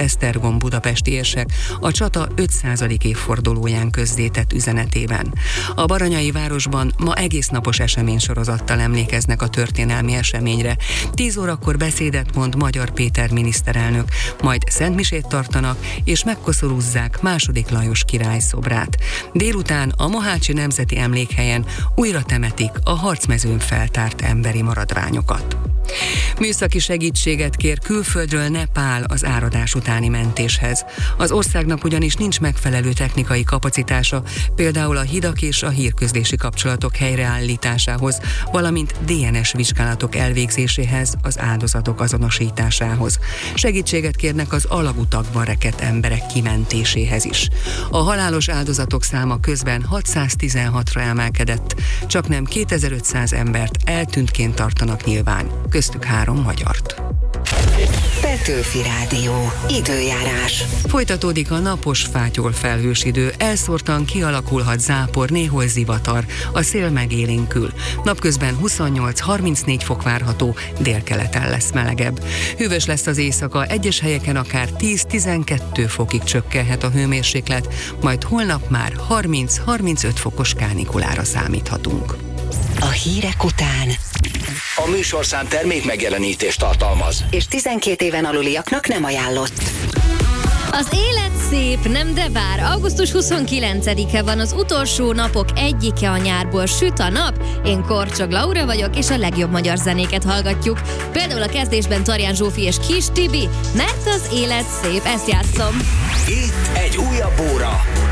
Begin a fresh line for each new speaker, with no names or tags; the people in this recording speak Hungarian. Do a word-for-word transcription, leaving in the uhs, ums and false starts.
Esztergom budapesti érsek a csata öt századik évfordulóján közzétett üzenetében. A baranyai városban ma egésznapos eseménysorozattal emlékeznek a történelmi eseményre. tíz órakor beszédet mond Magyar Péter miniszterelnök, majd szentmisét tartanak és megkoszorúzzák második Lajos király szobrát. Délután a Mohácsi Nemzeti Emlékhelyen újra temetik a harcmezőn feltárt emberi maradványokat. Műszaki segítséget kér külföldről Nepál az áradás utáni mentéshez. Az országnak ugyanis nincs megfelelő technikai kapacitása, például a hidak és a hírközlési kapcsolatok helyreállításához, valamint dé en es vizsgálatok elvégzéséhez, az áldozatok azonosításához. Segítséget kérnek az alagutakban rekedt emberek kimentéséhez is. A halálos áldozatok száma közben hatszáztizenhatra emelkedett, csaknem kétezer-ötszáz embert eltűntként tartanak nyilván, köztük három magyart.
Petőfi Rádió. Időjárás.
Folytatódik a napos fátyol felhős idő, elszórtan kialakulhat zápor, néhol zivatar, a szél megélénkül. Napközben huszonnyolc-harmincnégy fok várható, délkeleten lesz melegebb. Hűvös lesz az éjszaka, egyes helyeken akár tíz-tizenkét fokig csökkenhet a hőmérséklet, majd holnap már harminc-harmincöt fokos kánikulára számíthatunk.
A hírek után
A műsorszám termék megjelenítést tartalmaz,
és tizenkét éven aluliaknak nem ajánlott.
Az élet szép, nem de vár. augusztus huszonkilencedike van, az utolsó napok egyike a nyárból. Süt a nap, én Korcsog Laura vagyok, és a legjobb magyar zenéket hallgatjuk. Például a kezdésben Tarján Zsófi és Kis Tibi, mert az élet szép, ezt játszom.
itt egy újabb óra.